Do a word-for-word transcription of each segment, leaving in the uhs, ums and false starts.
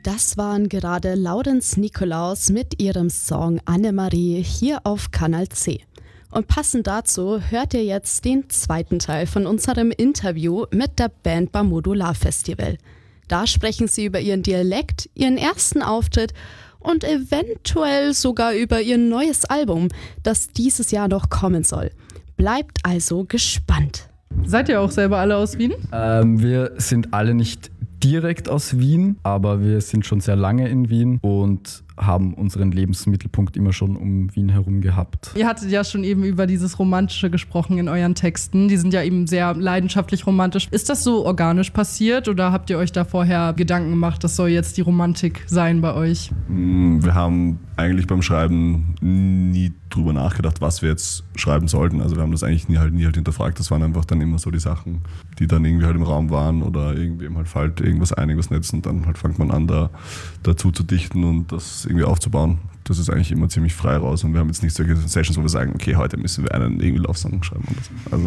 Das waren gerade Laurens Nikolaus mit ihrem Song Annemarie hier auf Kanal C. Und passend dazu hört ihr jetzt den zweiten Teil von unserem Interview mit der Band beim Modular Festival. Da sprechen sie über ihren Dialekt, ihren ersten Auftritt und eventuell sogar über ihr neues Album, das dieses Jahr noch kommen soll. Bleibt also gespannt. Seid ihr auch selber alle aus Wien? Ähm, wir sind alle nicht direkt aus Wien, aber wir sind schon sehr lange in Wien und haben unseren Lebensmittelpunkt immer schon um Wien herum gehabt. Ihr hattet ja schon eben über dieses Romantische gesprochen in euren Texten. Die sind ja eben sehr leidenschaftlich romantisch. Ist das so organisch passiert oder habt ihr euch da vorher Gedanken gemacht, das soll jetzt die Romantik sein bei euch? Wir haben eigentlich beim Schreiben nie drüber nachgedacht, was wir jetzt schreiben sollten. Also wir haben das eigentlich nie halt, nie halt hinterfragt. Das waren einfach dann immer so die Sachen, die dann irgendwie halt im Raum waren oder irgendwem halt fällt irgendwas ein, irgendwas Netz und dann halt fängt man an, da dazu zu dichten und das irgendwie aufzubauen. Das ist eigentlich immer ziemlich frei raus und wir haben jetzt nicht solche Sessions, wo wir sagen, okay, heute müssen wir einen irgendwie Love-Song schreiben. Also.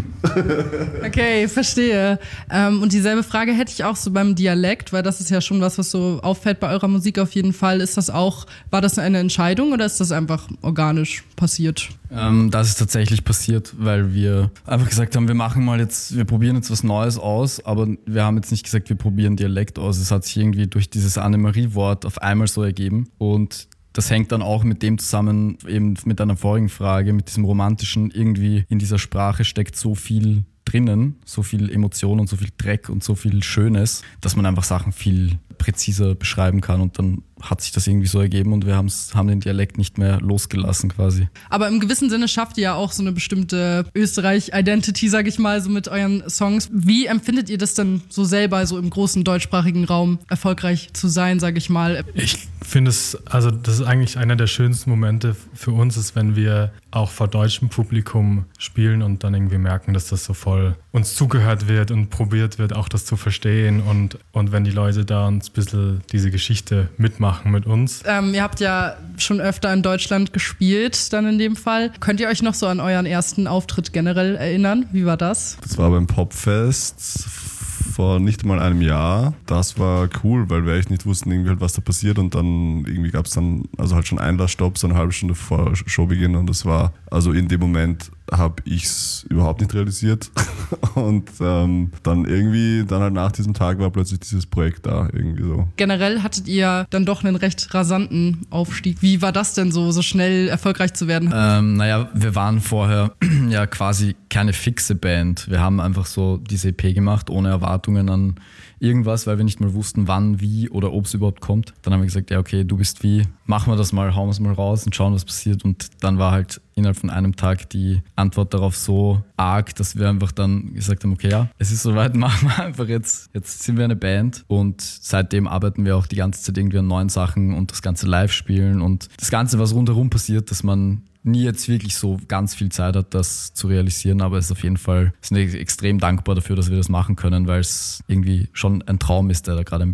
Okay, verstehe. Ähm, und dieselbe Frage hätte ich auch so beim Dialekt, weil das ist ja schon was, was so auffällt bei eurer Musik auf jeden Fall. Ist das auch, war das eine Entscheidung oder ist das einfach organisch passiert? Ähm, das ist tatsächlich passiert, weil wir einfach gesagt haben, wir machen mal jetzt, wir probieren jetzt was Neues aus, aber wir haben jetzt nicht gesagt, wir probieren Dialekt aus. Es hat sich irgendwie durch dieses Annemarie-Wort auf einmal so ergeben und das hängt dann auch mit dem zusammen, eben mit deiner vorigen Frage, mit diesem Romantischen, irgendwie in dieser Sprache steckt so viel drinnen, so viel Emotion und so viel Dreck und so viel Schönes, dass man einfach Sachen viel präziser beschreiben kann und dann hat sich das irgendwie so ergeben und wir haben den Dialekt nicht mehr losgelassen quasi. Aber im gewissen Sinne schafft ihr ja auch so eine bestimmte Österreich-Identity, sag ich mal, so mit euren Songs. Wie empfindet ihr das denn so selber, so im großen deutschsprachigen Raum erfolgreich zu sein, sag ich mal? Ich finde es, also das ist eigentlich einer der schönsten Momente für uns, ist, wenn wir auch vor deutschem Publikum spielen und dann irgendwie merken, dass das so voll uns zugehört wird und probiert wird, auch das zu verstehen und, und wenn die Leute da uns ein bisschen diese Geschichte mitmachen mit uns. Ähm, ihr habt ja schon öfter in Deutschland gespielt, dann in dem Fall. Könnt ihr euch noch so an euren ersten Auftritt generell erinnern? Wie war das? Das war beim Popfest vor nicht mal einem Jahr. Das war cool, weil wir echt nicht wussten, irgendwie halt, was da passiert und dann irgendwie gab es dann also halt schon Einlassstopp, so eine halbe Stunde vor Showbeginn und das war, also in dem Moment habe ich es überhaupt nicht realisiert und ähm, dann irgendwie, dann halt nach diesem Tag war plötzlich dieses Projekt da, irgendwie so. Generell hattet ihr dann doch einen recht rasanten Aufstieg. Wie war das denn so, so schnell erfolgreich zu werden? Ähm, naja, wir waren vorher ja quasi keine fixe Band. Wir haben einfach so diese E P gemacht, ohne Erwartungen an irgendwas, weil wir nicht mal wussten, wann, wie oder ob es überhaupt kommt. Dann haben wir gesagt, ja okay, du bist wie, machen wir das mal, hauen wir es mal raus und schauen, was passiert. Und dann war halt innerhalb von einem Tag die Antwort darauf so arg, dass wir einfach dann gesagt haben, okay, ja, es ist soweit, machen wir einfach jetzt. Jetzt sind wir eine Band und seitdem arbeiten wir auch die ganze Zeit irgendwie an neuen Sachen und das ganze Live spielen und das Ganze, was rundherum passiert, dass man nie jetzt wirklich so ganz viel Zeit hat, das zu realisieren, aber es ist auf jeden Fall, sind wir extrem dankbar dafür, dass wir das machen können, weil es irgendwie schon ein Traum ist, der da gerade ein